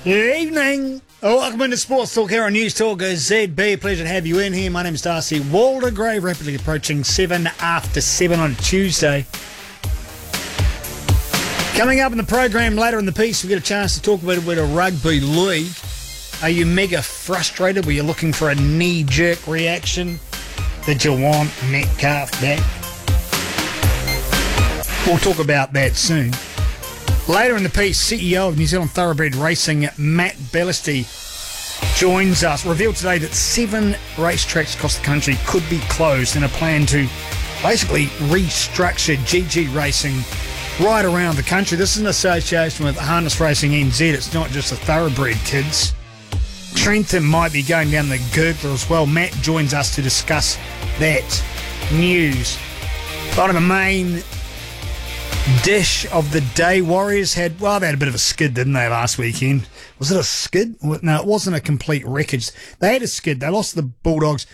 Good evening. Welcome into Sports Talk here on News Talk ZB. Pleasure to have you in here. My name is Darcy Waldegrave, rapidly approaching 7 after 7 on Tuesday. Coming up in the program later in the piece, we get a chance to talk a bit of rugby league. Are you mega frustrated? Were you looking for a knee-jerk reaction? Did you want Metcalf back? We'll talk about that soon. Later in the piece, CEO of New Zealand Thoroughbred Racing, Matt Bellisty, joins us. Revealed today that 7 racetracks across the country could be closed in a plan to basically restructure GG racing right around the country. This is an association with Harness Racing NZ. It's not just the thoroughbred kids. Trentham might be going down the gurgler as well. Matt joins us to discuss that news. One of the main dish of the day. Warriors had they had a bit of a skid, didn't they, last weekend? Was it a skid? No, it wasn't a complete wreckage. They had a skid. They lost to the Bulldogs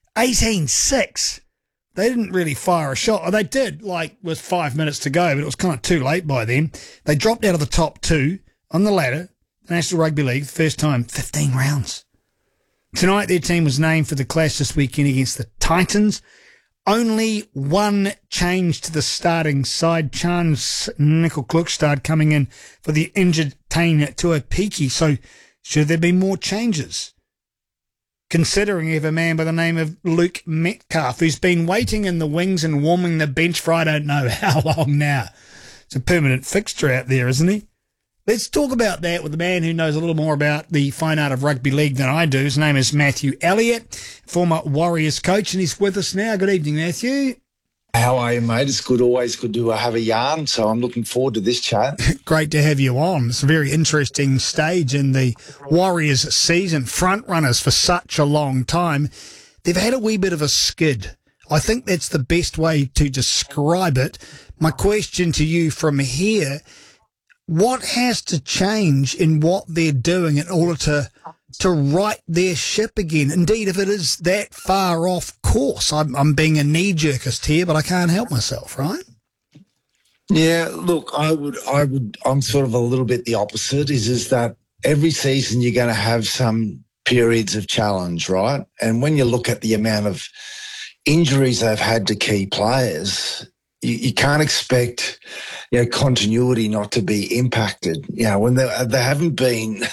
18-6. They didn't really fire a shot. Or they did, with 5 minutes to go, but it was kind of too late by then. They dropped out of the top 2 on the ladder, the National Rugby League, first time, 15 rounds. Tonight, their team was named for the clash this weekend against the Titans. Only one change to the starting side. Chance Nickel-Klukstad coming in for the injured Tane Tuapiki. So should there be more changes? Considering you have a man by the name of Luke Metcalf, who's been waiting in the wings and warming the bench for I don't know how long now. It's a permanent fixture out there, isn't he? Let's talk about that with a man who knows a little more about the fine art of rugby league than I do. His name is Matthew Elliott, former Warriors coach, and he's with us now. Good evening, Matthew. How are you, mate? It's always good to have a yarn, so I'm looking forward to this chat. Great to have you on. It's a very interesting stage in the Warriors season. Front runners for such a long time. They've had a wee bit of a skid. I think that's the best way to describe it. My question to you from here, what has to change in what they're doing in order to right their ship again? Indeed, if it is that far off course, I'm being a knee-jerkist here, but I can't help myself, right? Yeah, look, I'm sort of a little bit the opposite, is that every season you're going to have some periods of challenge, right? And when you look at the amount of injuries they've had to key players, you can't expect, continuity not to be impacted. When they haven't been,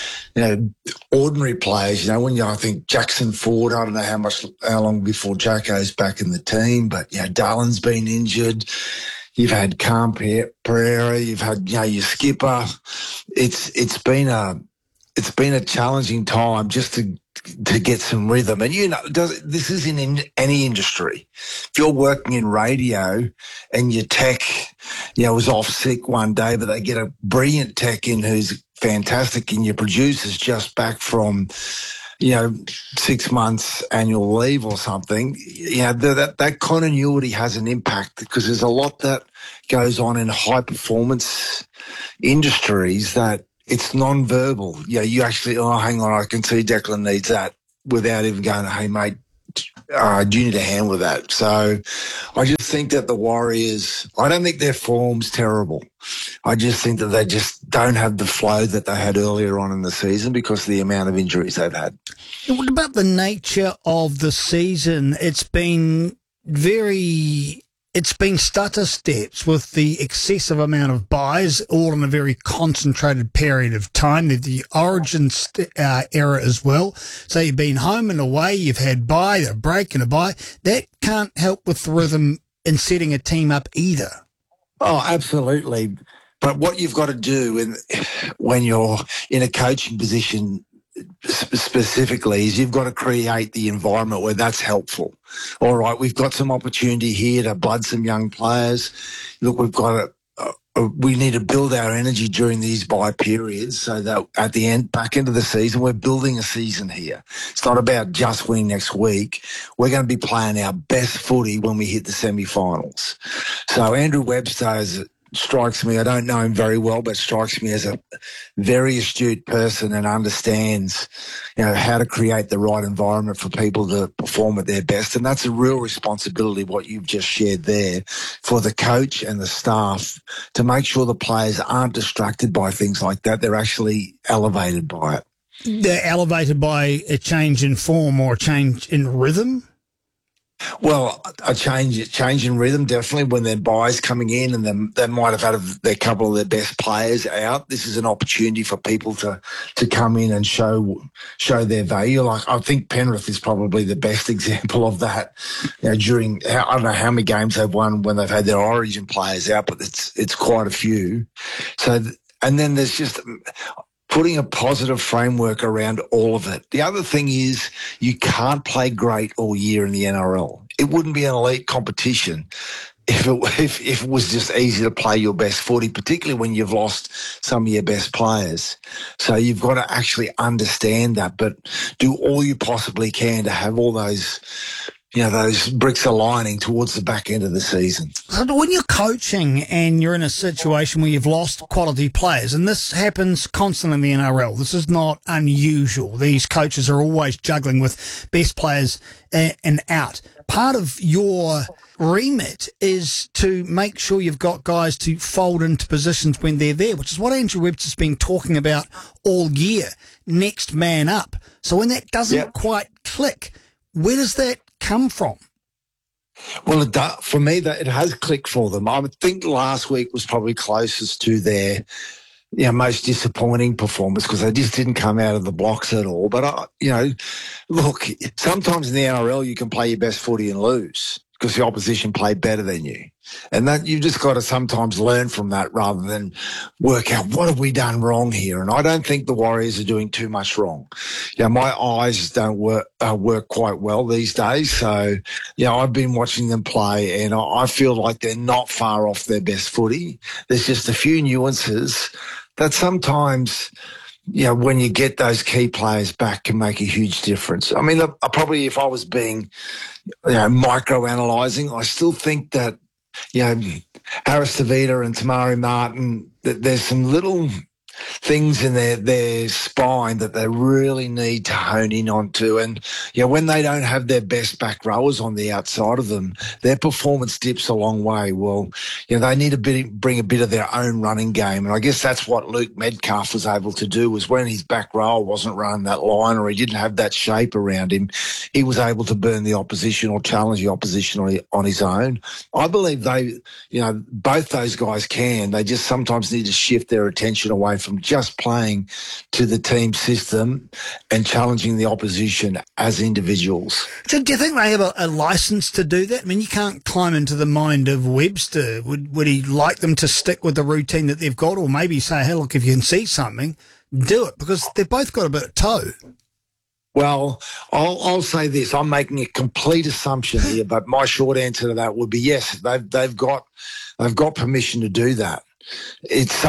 ordinary players. I think Jackson Ford, I don't know how long before Jacko's back in the team, but Darlin's been injured. You've had Cam Pereira. You've had your skipper. It's been a challenging time just to get some rhythm. And this is in any industry. If you're working in radio and your tech, was off sick one day, but they get a brilliant tech in who's fantastic, and your producer's just back from 6 months annual leave or something, that continuity has an impact, because there's a lot that goes on in high performance industries that it's non-verbal. You actually, hang on, I can see Declan needs that, without even going, hey, mate, do you need a hand with that? So I just think that the Warriors, I don't think their form's terrible. I just think that they just don't have the flow that they had earlier on in the season because of the amount of injuries they've had. What about the nature of the season? It's been stutter steps with the excessive amount of buys, all in a very concentrated period of time. The origin era as well. So you've been home and away, you've had buy, a break and a buy. That can't help with the rhythm in setting a team up either. Oh, absolutely. But what you've got to do when you're in a coaching position specifically is you've got to create the environment where that's helpful. All right, we've got some opportunity here to bud some young players. Look, we need to build our energy during these bye periods so that at the back end of the season, we're building a season here. It's not about just winning next week. We're going to be playing our best footy when we hit the semi-finals. So Andrew Webster is strikes me, I don't know him very well, but strikes me as a very astute person and understands, how to create the right environment for people to perform at their best. And that's a real responsibility, what you've just shared there, for the coach and the staff to make sure the players aren't distracted by things like that. They're actually elevated by it. They're elevated by a change in form or a change in rhythm? Well, a change in rhythm, definitely, when their buys coming in and they might have had their couple of their best players out. This is an opportunity for people to come in and show their value. Like, I think Penrith is probably the best example of that. During, I don't know how many games they've won when they've had their origin players out, but it's quite a few. So, and then there's just putting a positive framework around all of it. The other thing is you can't play great all year in the NRL. It wouldn't be an elite competition if it was just easy to play your best footy, particularly when you've lost some of your best players. So you've got to actually understand that, but do all you possibly can to have all those bricks aligning towards the back end of the season. So when you're coaching and you're in a situation where you've lost quality players, and this happens constantly in the NRL, this is not unusual. These coaches are always juggling with best players and out. Part of your remit is to make sure you've got guys to fold into positions when they're there, which is what Andrew Webster's been talking about all year. Next man up. So when that doesn't quite click, where does that come from? Well, for me, it has clicked for them. I think last week was probably closest to their most disappointing performance because they just didn't come out of the blocks at all. But, look, sometimes in the NRL you can play your best footy and lose because the opposition played better than you. And that you've just got to sometimes learn from that rather than work out what have we done wrong here. And I don't think the Warriors are doing too much wrong. My eyes don't work quite well these days. So, I've been watching them play and I feel like they're not far off their best footy. There's just a few nuances that sometimes, when you get those key players back can make a huge difference. I mean, probably if I was being, micro-analysing, I still think that, Harris Tavita and Tamari Martin, that there's some little things in their spine that they really need to hone in onto. And, when they don't have their best back rowers on the outside of them, their performance dips a long way. Well, they need to bring a bit of their own running game. And I guess that's what Luke Metcalf was able to do, was when his back rower wasn't running that line or he didn't have that shape around him, he was able to burn the opposition or challenge the opposition on his own. I believe both those guys can. They just sometimes need to shift their attention away from just playing to the team system and challenging the opposition as individuals. So do you think they have a license to do that? I mean, you can't climb into the mind of Webster. Would he like them to stick with the routine that they've got, or maybe say, hey, look, if you can see something, do it, because they've both got a bit of toe? Well, I'll say this. I'm making a complete assumption here, but my short answer to that would be yes, they've got permission to do that. It's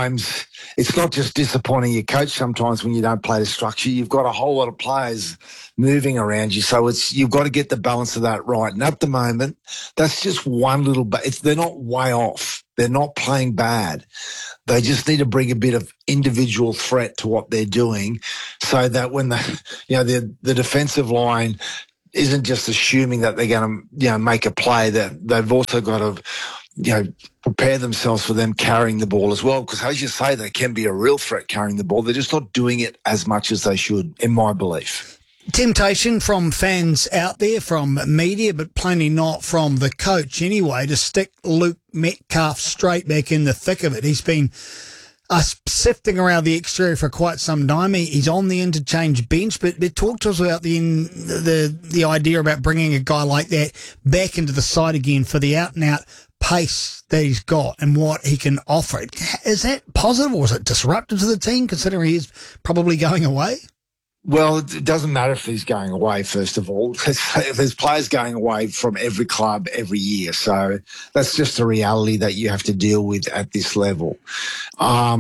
not just disappointing your coach sometimes when you don't play the structure. You've got a whole lot of players moving around you, so you've got to get the balance of that right. And at the moment, that's just one little they're not way off. They're not playing bad. They just need to bring a bit of individual threat to what they're doing, so that when the defensive line isn't just assuming that they're going to make a play, that they've also got to prepare themselves for them carrying the ball as well. Because as you say, they can be a real threat carrying the ball. They're just not doing it as much as they should, in my belief. Temptation from fans out there, from media, but plainly not from the coach anyway, to stick Luke Metcalf straight back in the thick of it. He's been sifting around the exterior for quite some time. He's on the interchange bench, but talk to us about the idea about bringing a guy like that back into the side again for the out-and-out pace that he's got and what he can offer. Is that positive, or is it disruptive to the team, considering he is probably going away? Well, it doesn't matter if he's going away, first of all. There's players going away from every club every year. So that's just a reality that you have to deal with at this level. I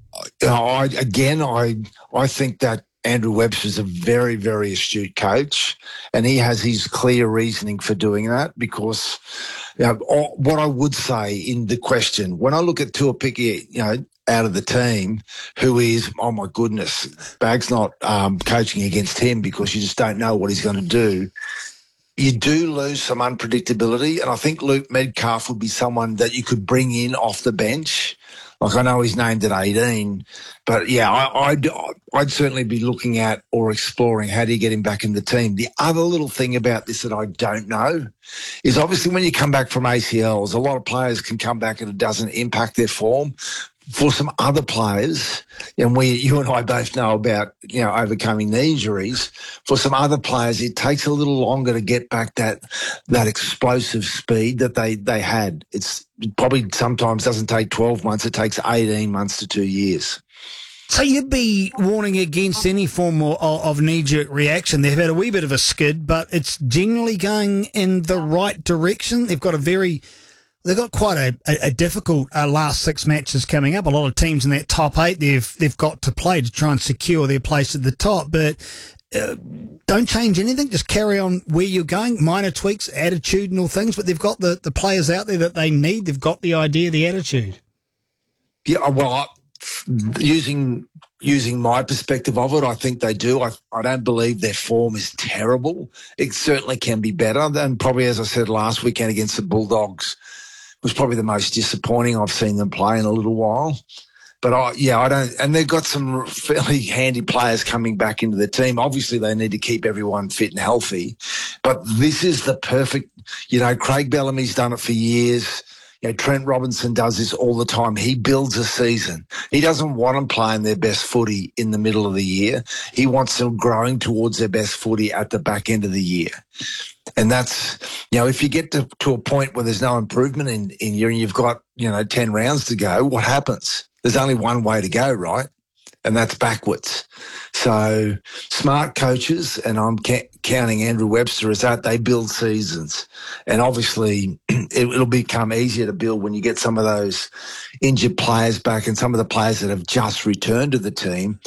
think that Andrew Webster's a very, very astute coach, and he has his clear reasoning for doing that, because What I would say in the question, when I look at Tuapiki, out of the team, who is, oh my goodness, Bag's not coaching against him because you just don't know what he's going to do. You do lose some unpredictability, and I think Luke Metcalf would be someone that you could bring in off the bench. Like, I know he's named at 18, but yeah, I'd certainly be looking at or exploring how do you get him back in the team. The other little thing about this that I don't know is obviously when you come back from ACLs, a lot of players can come back and it doesn't impact their form. For some other players, and you and I both know about, overcoming knee injuries. For some other players, it takes a little longer to get back that explosive speed that they had. It probably sometimes doesn't take 12 months. It takes 18 months to 2 years. So you'd be warning against any form of knee-jerk reaction. They've had a wee bit of a skid, but it's generally going in the right direction. They've got quite a difficult last 6 matches coming up. A lot of teams in that top 8 they've got to play to try and secure their place at the top. But don't change anything. Just carry on where you're going. Minor tweaks, attitudinal things. But they've got the players out there that they need. They've got the idea, the attitude. Yeah, well, using my perspective of it, I think they do. I don't believe their form is terrible. It certainly can be better. And probably, as I said last weekend against the Bulldogs, was probably the most disappointing I've seen them play in a little while. But I don't, and they've got some fairly handy players coming back into the team. Obviously, they need to keep everyone fit and healthy. But this is the perfect, Craig Bellamy's done it for years. Trent Robinson does this all the time. He builds a season. He doesn't want them playing their best footy in the middle of the year. He wants them growing towards their best footy at the back end of the year. And that's, if you get to a point where there's no improvement in you and you've got, 10 rounds to go, what happens? There's only one way to go, right? And that's backwards. So smart coaches, and I'm counting Andrew Webster as that, they build seasons. And obviously it'll become easier to build when you get some of those injured players back and some of the players that have just returned to the team,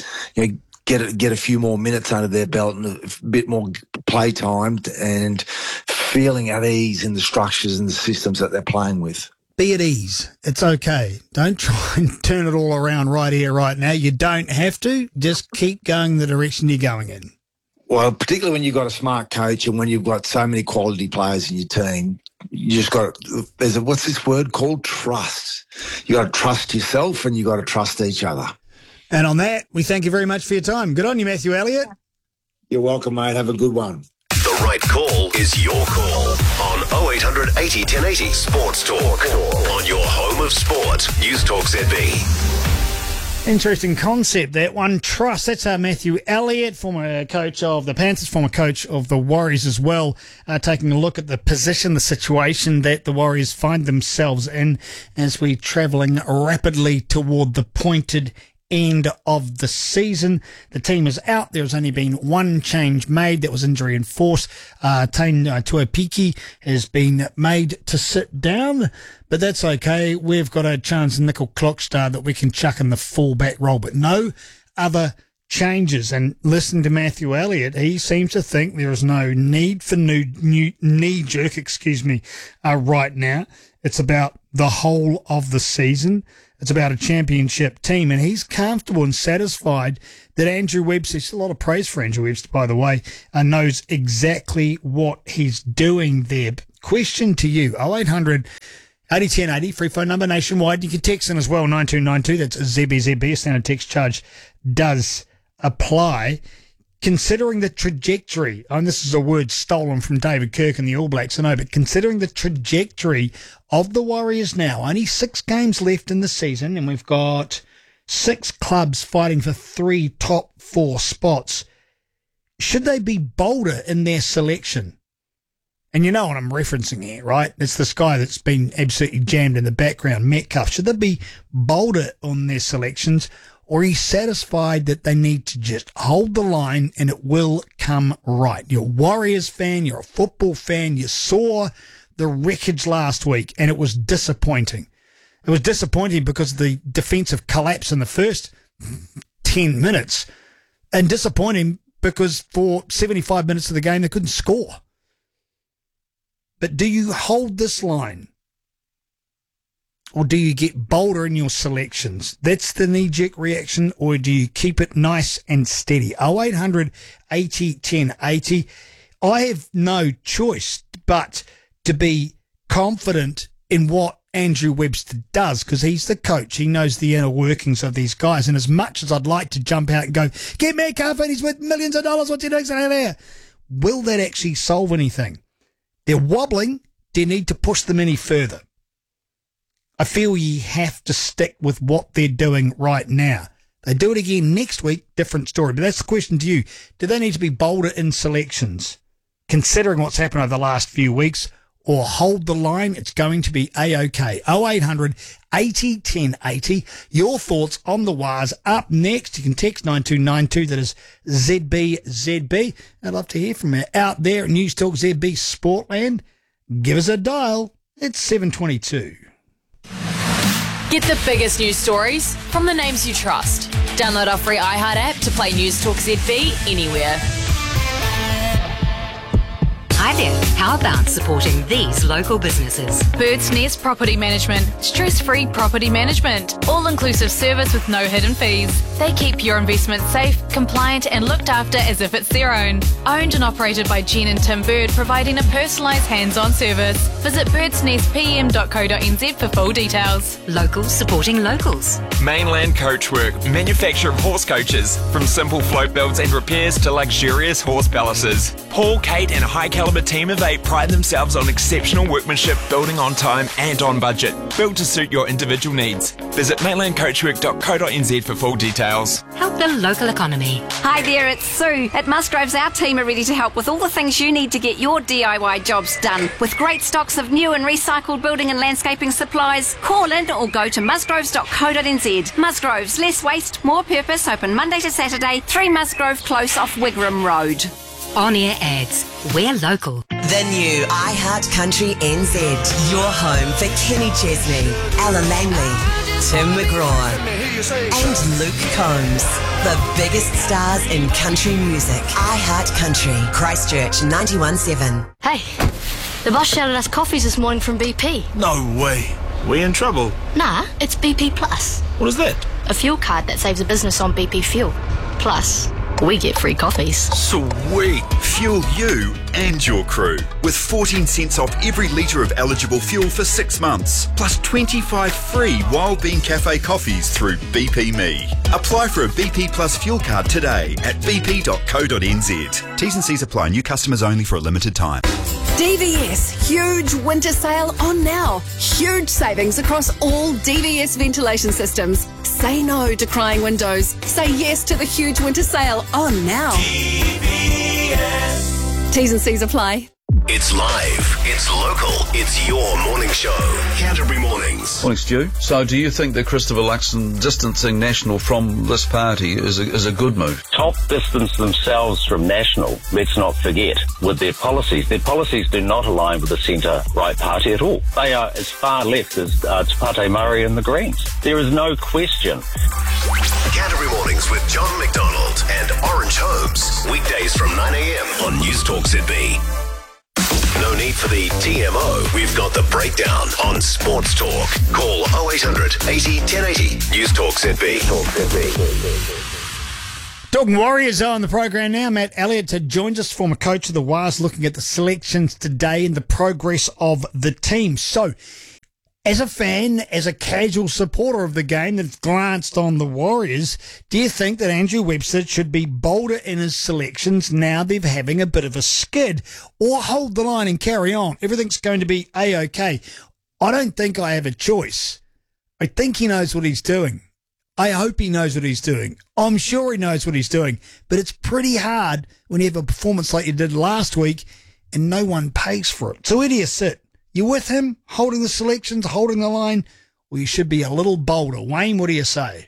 get a few more minutes under their belt and a bit more play time and feeling at ease in the structures and the systems that they're playing with. Be at ease. It's okay. Don't try and turn it all around right here, right now. You don't have to. Just keep going the direction you're going in. Well, particularly when you've got a smart coach and when you've got so many quality players in your team, you just got what's this word called? Trust. You got to trust yourself and you got to trust each other. And on that, we thank you very much for your time. Good on you, Matthew Elliott. You're welcome, mate. Have a good one. The right call is your call on 0800 80 1080 Sports Talk. On your home of sport, News Talk ZB. Interesting concept, that one. Trust. That's Matthew Elliott, former coach of the Panthers, former coach of the Warriors as well, taking a look at the position, the situation that the Warriors find themselves in as we're travelling rapidly toward the pointed end of the season. The team is out. There's only been one change made. That was injury enforced. Taine Tuapiki has been made to sit down, but that's okay. We've got a chance in Nickel Clockstar that we can chuck in the full-back role, but no other changes. And listen to Matthew Elliott. He seems to think there is no need for new knee-jerk, right now. It's about the whole of the season. It's about a championship team, and he's comfortable and satisfied that Andrew Webster, a lot of praise for Andrew Webster, by the way, knows exactly what he's doing there. Question to you, 0800 80 1080, free phone number nationwide. You can text in as well, 9292, that's ZBZB, a standard text charge does apply. Considering the trajectory, and this is a word stolen from David Kirk and the All Blacks, I know, but considering the trajectory of the Warriors now, only 6 games left in the season, and we've got 6 clubs fighting for 3 top 4 spots, should they be bolder in their selection? And you know what I'm referencing here, right? It's this guy that's been absolutely jammed in the background, Metcalf. Should they be bolder on their selections? Or are you satisfied that they need to just hold the line and it will come right? You're a Warriors fan, you're a football fan, you saw the wreckage last week and it was disappointing. It was disappointing because of the defensive collapse in the first 10 minutes and disappointing because for 75 minutes of the game they couldn't score. But do you hold this line? Or do you get bolder in your selections? That's the knee-jerk reaction. Or do you keep it nice and steady? 0800 80 10 80. I have no choice but to be confident in what Andrew Webster does, because he's the coach. He knows the inner workings of these guys. And as much as I'd like to jump out and go, get Metcalf in, he's worth millions of dollars, what's he doing there? Will that actually solve anything? They're wobbling. Do you need to push them any further? I feel you have to stick with what they're doing right now. They do it again next week, different story. But that's the question to you. Do they need to be bolder in selections, considering what's happened over the last few weeks, or hold the line? It's going to be A-OK. 0800 80 10 80. Your thoughts on the Wires up next. You can text 9292. That is ZB. I'd love to hear from you out there at News Talk ZB Sportland. Give us a dial. It's 722. Get the biggest news stories from the names you trust. Download our free iHeart app to play News Talk ZB anywhere. Hi there. How about supporting these local businesses? Bird's Nest Property Management. Stress-free property management. All-inclusive service with no hidden fees. They keep your investment safe, compliant and looked after as if it's their own. Owned and operated by Jen and Tim Bird, providing a personalised hands-on service. Visit birdsnestpm.co.nz for full details. Locals supporting locals. Mainland Coachwork, manufacturer of horse coaches. From simple float builds and repairs to luxurious horse palaces. Paul, Kate and a high-calibre team of 8 pride themselves on exceptional workmanship, building on time and on budget. Built to suit your individual needs. Visit mainlandcoachwork.co.nz for full details. Help the local economy. Hi there, it's Sue. At Musgroves, our team are ready to help with all the things you need to get your DIY jobs done. With great stocks of new and recycled building and landscaping supplies, call in or go to musgroves.co.nz. Musgroves, less waste, more purpose, open Monday to Saturday, 3 Musgrove Close off Wigram Road. On-air ads. We're local. The new iHeart Country NZ. Your home for Kenny Chesney, Ella Langley, Tim McGraw, and Luke Combs. The biggest stars in country music. iHeart Country, Christchurch 91.7. Hey, the boss shouted us coffees this morning from BP. No way. We in trouble? Nah, it's BP Plus. What is that? A fuel card that saves a business on BP fuel. Plus, we get free coffees. Sweet. Fuel you and your crew with 14 cents off every litre of eligible fuel for 6 months, plus 25 free Wild Bean Cafe coffees through BP Me. Apply for a BP Plus fuel card today at bp.co.nz. T's and C's apply. New customers only for a limited time. DVS huge winter sale on now. Huge savings across all DVS ventilation systems. Say no to crying windows. Say yes to the huge winter sale on now. DVS. T's and C's apply. It's live, it's local, it's your morning show. Canterbury Mornings. Morning, Stu. So do you think that Christopher Luxon distancing National from this party is a good move? Top distance themselves from National, let's not forget, with their policies. Their policies do not align with the centre-right party at all. They are as far left as Te Pate Murray and the Greens. There is no question. Canterbury Mornings with John McDonald and Orange Holmes. Weekdays from 9 a.m. on News Talk ZB. No need for the TMO. We've got the breakdown on Sports Talk. Call 0800 80 1080. News Talk ZB. Talking Warriors on the program now. Matt Elliott joins us, former coach of the Wires, looking at the selections today and the progress of the team. So, as a fan, as a casual supporter of the game that's glanced on the Warriors, do you think that Andrew Webster should be bolder in his selections now they're having a bit of a skid, or hold the line and carry on? Everything's going to be A-OK. I don't think I have a choice. I think he knows what he's doing. I hope he knows what he's doing. I'm sure he knows what he's doing, but it's pretty hard when you have a performance like you did last week and no one pays for it. So where do you sit? You with him, holding the selections, holding the line, or you should be a little bolder? Wayne, what do you say?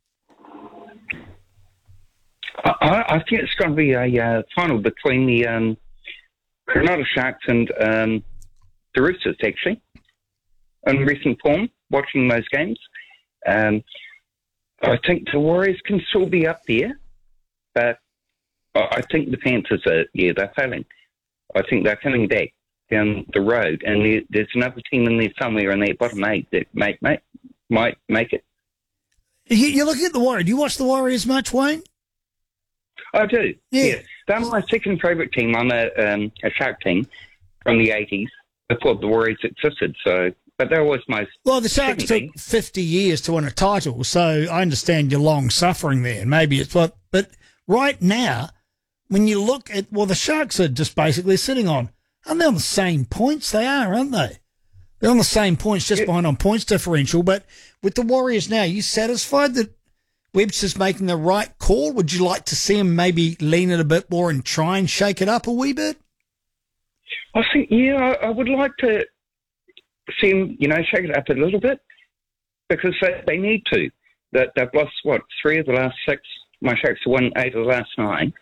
I think it's going to be a final between the Cronulla Sharks and the Roosters, actually. In recent form, watching those games, I think the Warriors can still be up there, but I think the Panthers they're failing. I think they're coming back. down the road, and there's another team in there somewhere in their bottom 8 that might make it. You're looking at the Warriors. Do you watch the Warriors much, Wayne? I do. Yeah. They're my second favourite team. I'm a Shark team from the 80s before the Warriors existed. So, but they're always my. Well, the Sharks took 50 years to win a title, so I understand your long suffering there. Maybe it's what, but right now, when you look at the Sharks are just basically sitting on. Aren't they on the same points? They are, aren't they? They're on the same points, just behind on points differential. But with the Warriors now, are you satisfied that Webster's making the right call? Would you like to see him maybe lean it a bit more and try and shake it up a wee bit? I think, I would like to see him, shake it up a little bit because they need to. That they've lost, 3 of the last 6. My Sharks have won 8 of the last 9.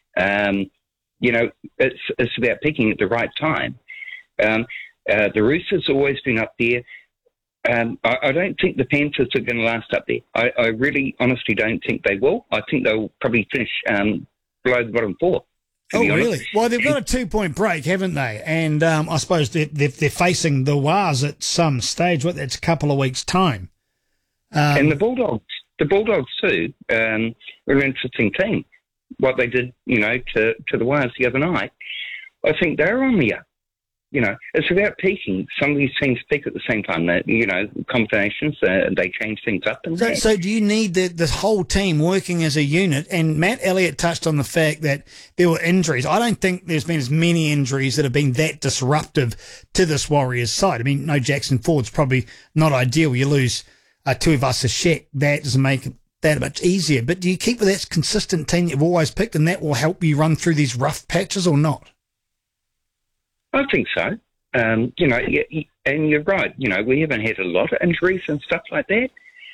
It's about picking at the right time. The Roosters have always been up there. I don't think the Panthers are going to last up there. I really, honestly don't think they will. I think they'll probably finish below the bottom 4. Oh, really? Well, they've got a 2-point break, haven't they? And I suppose they're facing the Wars at some stage. That's a couple of weeks' time. And the Bulldogs too, are an interesting team. What they did, to the Wars the other night, I think they're on the up. It's about peaking. Some of these teams peak at the same time. Combinations, they change things up. And so do you need this whole team working as a unit? And Matt Elliott touched on the fact that there were injuries. I don't think there's been as many injuries that have been that disruptive to this Warriors side. I mean, no Jackson Ford's probably not ideal. You lose 2 of us a Sheck. That doesn't make it that much easier. But do you keep with that consistent team you've always picked and that will help you run through these rough patches or not? I think so. And you're right. We haven't had a lot of injuries and stuff like that.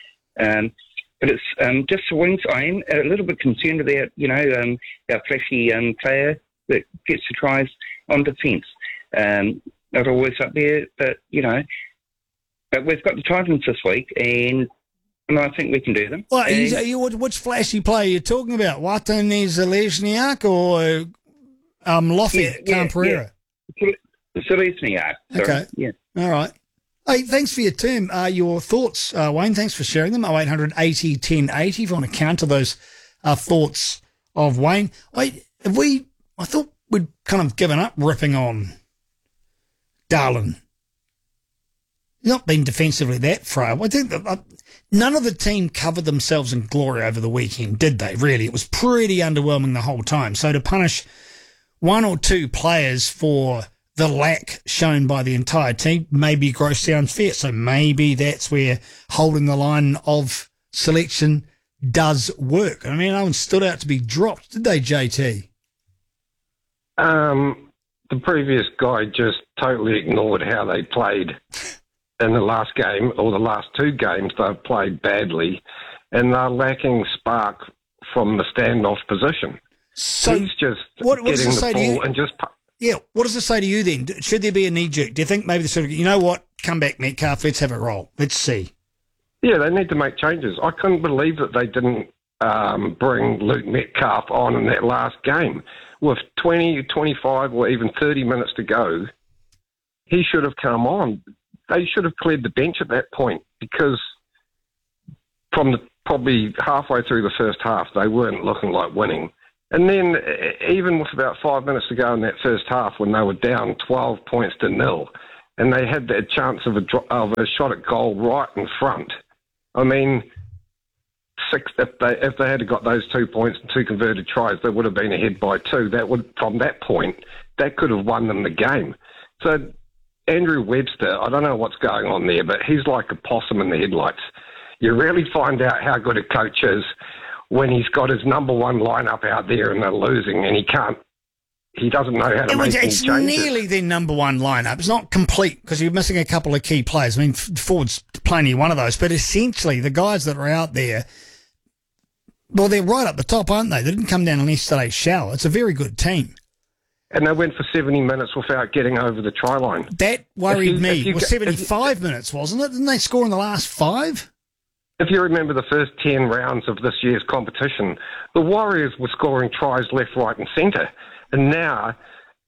But it's just the wings. I am a little bit concerned about, our flashy player that gets the tries on defence. Not always up there, but we've got the Titans this week, and I think we can do them. Well, which flashy player are you talking about? Watani Zelezniak or Lofty Camperera? Zelezniak. Okay. Yeah. All right. Hey, thanks for your term. Your thoughts, Wayne. Thanks for sharing them. 0800 80 1080. If you want to counter those thoughts of Wayne. Wait, I thought we'd kind of given up ripping on Darlin. He's not been defensively that frail. I think that none of the team covered themselves in glory over the weekend, did they? Really, it was pretty underwhelming the whole time. So to punish 1 or 2 players for the lack shown by the entire team maybe gross sounds fair. So maybe that's where holding the line of selection does work. I mean, no one stood out to be dropped, did they, JT? The previous guy just totally ignored how they played in the last game, or the last 2 games. They've played badly, and they're lacking spark from the standoff position. So he's just what does it say to you? And just what does it say to you then? Should there be a knee jerk? Do you think maybe the sort of, you know what, come back Metcalf, let's have it roll, let's see? Yeah, they need to make changes. I couldn't believe that they didn't bring Luke Metcalf on in that last game. With 20, 25 or even 30 minutes to go, he should have come on. They should have cleared the bench at that point, because from probably halfway through the first half, they weren't looking like winning. And then even with about 5 minutes to go in that first half, when they were down 12 points to 0, and they had that chance of a shot at goal right in front. I mean, if they had got those 2 points and 2 converted tries, they would have been ahead by 2. From that point, that could have won them the game. So Andrew Webster, I don't know what's going on there, but he's like a possum in the headlights. You really find out how good a coach is when he's got his number 1 lineup out there and they're losing, and he doesn't know how to make any changes. It's nearly their number 1 lineup. It's not complete because you're missing a couple of key players. I mean, Ford's plenty one of those, but essentially the guys that are out there, well, they're right up the top, aren't they? They didn't come down on yesterday's shower. It's a very good team. And they went for 70 minutes without getting over the try line. That worried me. It was 75 minutes, wasn't it? Didn't they score in the last 5? If you remember the first 10 rounds of this year's competition, the Warriors were scoring tries left, right and centre. And now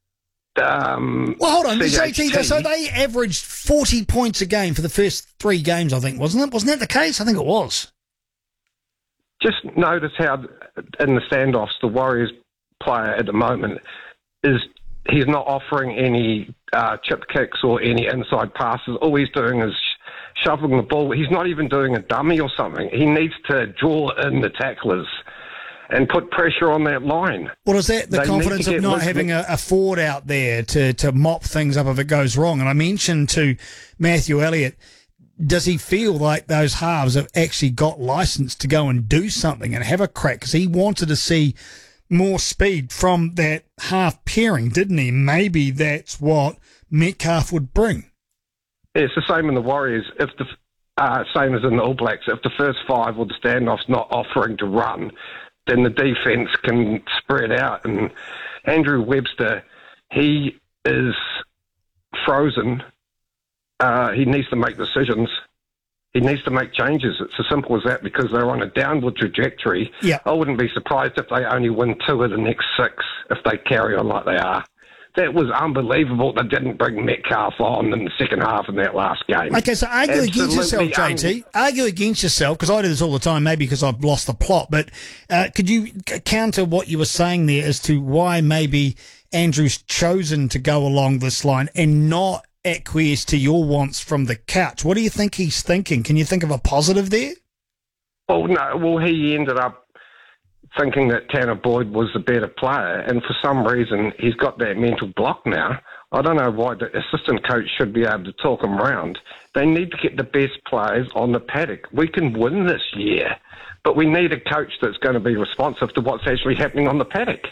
Well, hold on. CHT. So they averaged 40 points a game for the first 3 games, I think, wasn't it? Wasn't that the case? I think it was. Just notice how in the standoffs, the Warriors player at the moment he's not offering any chip kicks or any inside passes. All he's doing is shoveling the ball. He's not even doing a dummy or something. He needs to draw in the tacklers and put pressure on that line. Well, is that the confidence of not having a forward out there to mop things up if it goes wrong? And I mentioned to Matthew Elliott, does he feel like those halves have actually got license to go and do something and have a crack? Because he wanted to see more speed from that half pairing, didn't he? Maybe that's what Metcalf would bring. It's the same in the Warriors. If the same as in the All Blacks, if the first 5 or the standoff's not offering to run, then the defence can spread out. And Andrew Webster, he is frozen. He needs to make decisions. He needs to make changes. It's as simple as that, because they're on a downward trajectory. Yeah. I wouldn't be surprised if they only win 2 of the next 6 if they carry on like they are. That was unbelievable. They didn't bring Metcalf on in the second half in that last game. Okay, so argue against yourself, JT. Argue against yourself, because I do this all the time, maybe because I've lost the plot. But could you counter what you were saying there as to why maybe Andrew's chosen to go along this line and not acquiesce to your wants from the couch? What do you think he's thinking? Can you think of a positive there? Well, no. Well, he ended up thinking that Tanner Boyd was the better player, and for some reason he's got that mental block now. I don't know why the assistant coach should be able to talk him around. They need to get the best players on the paddock. We can win this year, but we need a coach that's going to be responsive to what's actually happening on the paddock.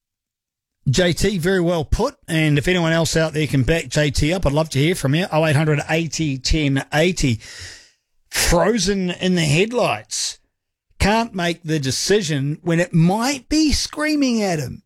JT, very well put. And if anyone else out there can back JT up, I'd love to hear from you. 0800 80 10 80. Frozen in the headlights. Can't make the decision when it might be screaming at him.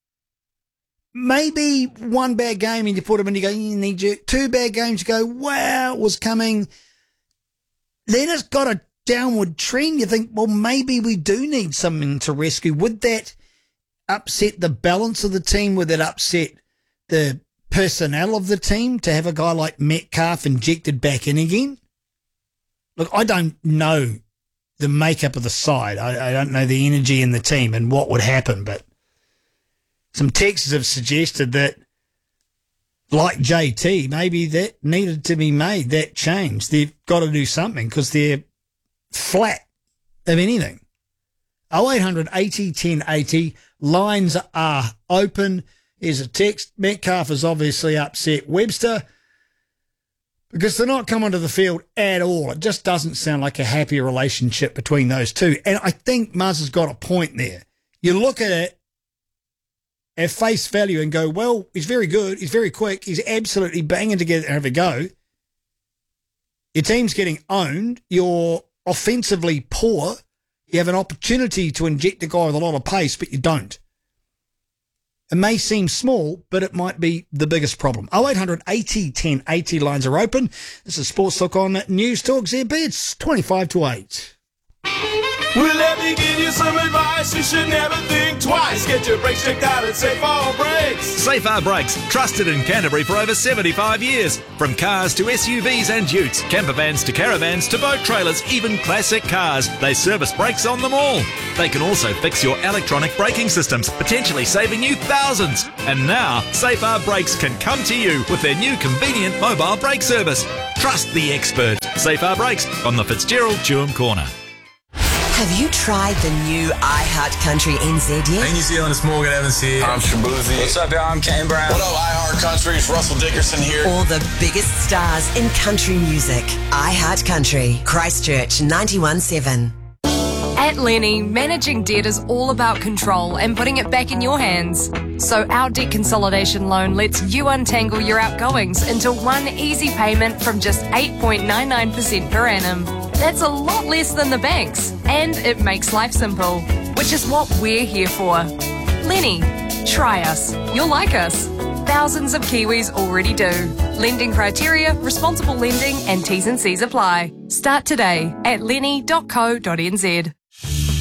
Maybe one bad game and you put him in, you go, you need you. 2 bad games, you go, wow, it was coming. Then it's got a downward trend. You think, well, maybe we do need something to rescue. Would that upset the balance of the team? Would it upset the personnel of the team to have a guy like Metcalf injected back in again? Look, I don't know the makeup of the side. I don't know the energy in the team and what would happen, but some texts have suggested that, like JT, maybe that needed to be made, that change. They've got to do something because they're flat of anything. 0800 80 10 80. Lines are open. Here's a text. Metcalf is obviously upset Webster because they're not coming to the field at all. It just doesn't sound like a happy relationship between those two. And I think Muzz has got a point there. You look at it at face value and go, well, he's very good, he's very quick, he's absolutely banging together and have a go. Your team's getting owned, you're offensively poor, you have an opportunity to inject a guy with a lot of pace, but you don't. It may seem small, but it might be the biggest problem. 0800 80 10 80 lines are open. This is Sports Talk on News Talk ZB. It's 25 to 8. Well, let me give you some advice. You should never think twice. Get your brakes checked out at Safar Brakes. Safar Brakes, trusted in Canterbury for over 75 years. From cars to SUVs and utes, camper vans to caravans to boat trailers, even classic cars. They service brakes on them all. They can also fix your electronic braking systems, potentially saving you thousands. And now, Safar Brakes can come to you with their new convenient mobile brake service. Trust the expert. Safar Brakes on the Fitzgerald Chewham Corner. Have you tried the new iHeart Country NZ yet? Hey New Zealand, it's Morgan Evans here. I'm Shabuzi. What's up, y'all? I'm Kane Brown. What up, iHeart Country? It's Russell Dickerson here. All the biggest stars in country music. iHeart Country, Christchurch 91.7. At Lenny, managing debt is all about control and putting it back in your hands. So our debt consolidation loan lets you untangle your outgoings into one easy payment from just 8.99% per annum. That's a lot less than the banks, and it makes life simple, which is what we're here for. Lenny, try us. You'll like us. Thousands of Kiwis already do. Lending criteria, responsible lending, and T's and C's apply. Start today at lenny.co.nz.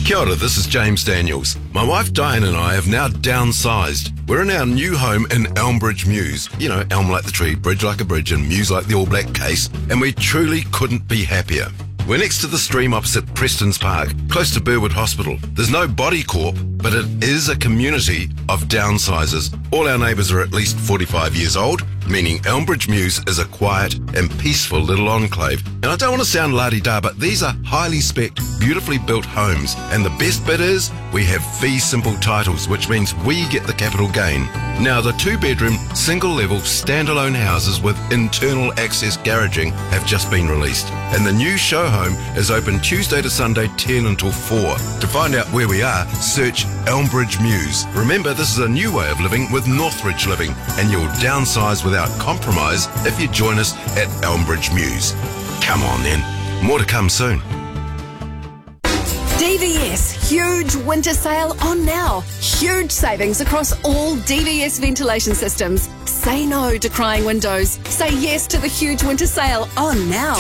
Kia ora, this is James Daniels. My wife Diane and I have now downsized. We're in our new home in Elmbridge Mews. You know, elm like the tree, bridge like a bridge, and mews like the All Black case. And we truly couldn't be happier. We're next to the stream opposite Preston's Park, close to Burwood Hospital. There's no body corp, but it is a community of downsizers. All our neighbours are at least 45 years old, meaning Elmbridge Mews is a quiet and peaceful little enclave. And I don't want to sound la-di-da, but these are highly spec'd, beautifully built homes. And the best bit is, we have fee simple titles, which means we get the capital gain. Now, the 2-bedroom, single-level, standalone houses with internal access garaging have just been released. And the new show home is open Tuesday to Sunday, 10 until 4. To find out where we are, search Elmbridge Mews. Remember, this is a new way of living with Northridge Living, and you'll downsize without compromise if you join us at Elmbridge Mews. Come on then, more to come soon. DVS, huge winter sale on now. Huge savings across all DVS ventilation systems. Say no to crying windows. Say yes to the huge winter sale on now.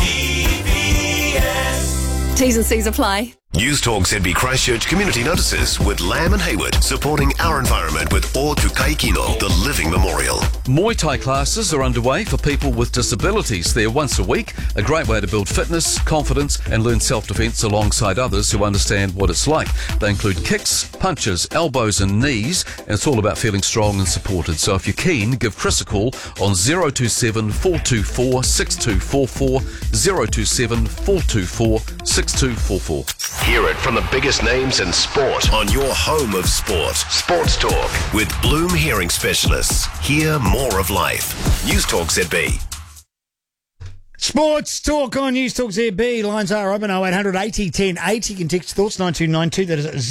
DVS. T's and C's apply. News Talk ZB Christchurch Community Notices with Lamb and Hayward, supporting our environment with O Tukai Kino, the Living Memorial. Muay Thai classes are underway for people with disabilities. They're once a week, a great way to build fitness, confidence and learn self-defence alongside others who understand what it's like. They include kicks, punches, elbows and knees, and it's all about feeling strong and supported. So if you're keen, give Chris a call on 027 424 6244, 027 424 6244. Hear it from the biggest names in sport on your home of sport. Sports Talk with Bloom Hearing Specialists. Hear more of life. News Talk ZB. Sports Talk on News Talk ZB. Lines are open 0800 80 10 80. You can text thoughts 9292. That is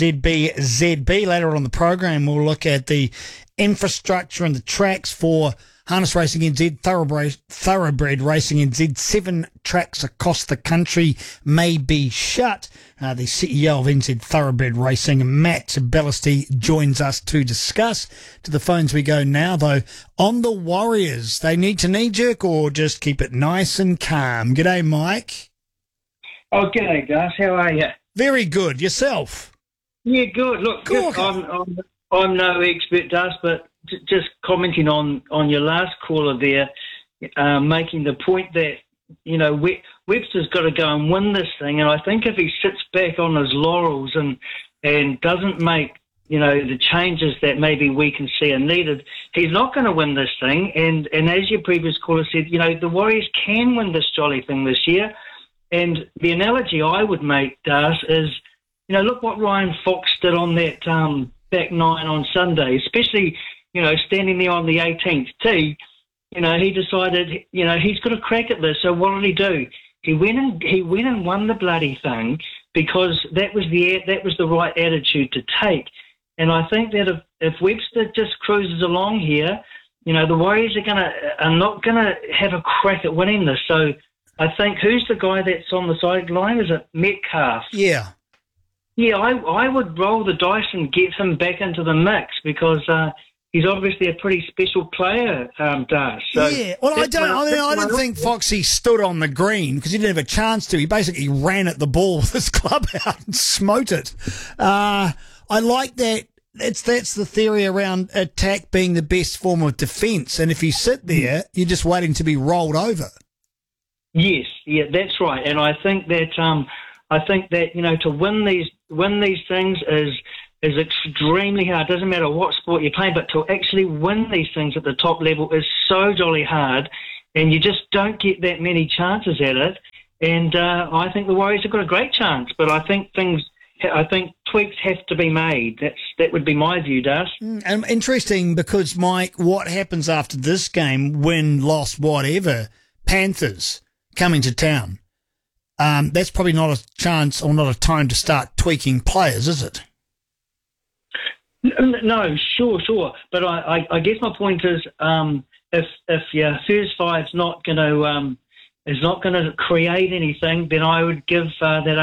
ZB. Later on the program, we'll look at the infrastructure and the tracks for Harness Racing NZ, Thoroughbred Racing NZ. 7 tracks across the country may be shut. The CEO of NZ Thoroughbred Racing, Matt Bellisty, joins us to discuss. To the phones we go now, though. On the Warriors, they need to knee-jerk or just keep it nice and calm? G'day, Mike. Oh, g'day, Gus. How are you? Very good. Yourself? Yeah, good. Look, good. I'm no expert, Gus, but just commenting on your last caller there, making the point that, you know, Webster's got to go and win this thing, and I think if he sits back on his laurels and doesn't make, you know, the changes that maybe we can see are needed, he's not going to win this thing. And as your previous caller said, you know, the Warriors can win this jolly thing this year. And the analogy I would make, Das, is, you know, look what Ryan Fox did on that back nine on Sunday, especially, you know, standing there on the 18th tee. You know, he decided, you know, he's got a crack at this. So what did he do? He went and won the bloody thing because that was the right attitude to take. And I think that if Webster just cruises along here, you know, the Warriors are not gonna have a crack at winning this. So I think, who's the guy that's on the sideline? Is it Metcalf? Yeah. Yeah, I would roll the dice and get him back into the mix because he's obviously a pretty special player, Das. So yeah, well, I don't think Foxy stood on the green because he didn't have a chance to. He basically ran at the ball with his club out and smote it. I like that. That's the theory around attack being the best form of defence. And if you sit there, you're just waiting to be rolled over. Yes, yeah, that's right. And I think that you know, to win these things is extremely hard. It doesn't matter what sport you're playing, but to actually win these things at the top level is so jolly hard, and you just don't get that many chances at it. And I think the Warriors have got a great chance, but I think tweaks have to be made. That would be my view, Das. And interesting because, Mike, what happens after this game, win, loss, whatever, Panthers coming to town, that's probably not a chance or not a time to start tweaking players, is it? No, sure. But I guess my point is, if your first five's not going to create anything, then I would give that